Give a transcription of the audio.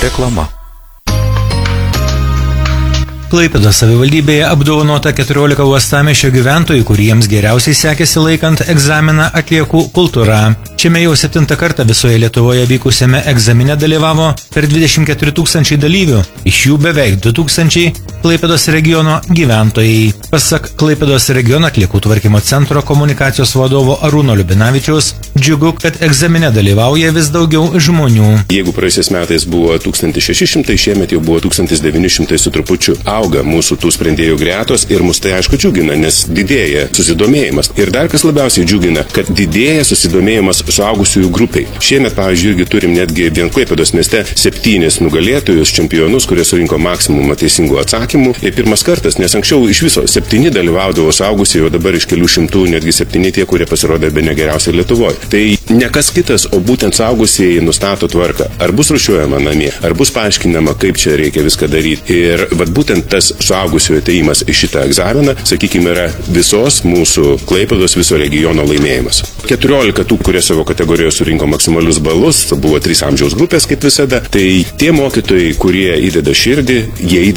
Reklama. Klaipėdos savivaldybėje apdovanota 14 uostamiesčio gyventojų, kuriems geriausiai sekėsi laikant egzaminą atliekų kultūra. Šiame jau 7 kartą visoje Lietuvoje vykusiame egzamine dalyvavo per 24 000 dalyvių, iš jų beveik 2 000 Klaipėdos regiono gyventojai. Pasak Klaipėdos regiono atliekų tvarkymo centro komunikacijos vadovo Arūno Liubinavičiaus, džiugu, kad egzamine dalyvauja vis daugiau žmonių. Jeigu praėjusiais metais buvo 1600, šiemet jau buvo 1900 su trupučiu. Auga mūsų tų sprendėjų gretos ir mus tai aišku džiugina, nes didėja susidomėjimas. Ir dar kas labiausiai džiugina, kad didėja susidomėjimas suaugusiųjų grupiai. Šiemet, pavyzdžiui, irgi turim netgi vien Klaipėdos mieste 7 nugalėtojus, čempionus, kurie surinko maksimumą teisingų atsakymų. Ir pirmas kartas, nes anksčiau iš viso 7 dalyvaudavo suaugusieji, o dabar iš kelių šimtų netgi 7 tie, kurie pasirodė bene geriausiai Lietuvoje. Tai ne kas kitas, o būtent suaugusieji nustato tvarką. Ar bus rūšiuojama namie, ar bus paaiškinama, kaip čia reikia viską daryti. Ir vat būtent tas suaugusiųjų atėjimas į šitą egzaminą, sakykime, yra visos mūsų Klaipėdos viso regiono laimėjimas. 14 tų, kurie savo kategorijoje surinko maksimalius balus, buvo 3 amžiaus grupės kaip visada. Tai tie mokytojai, kurie įdeda širdį, jie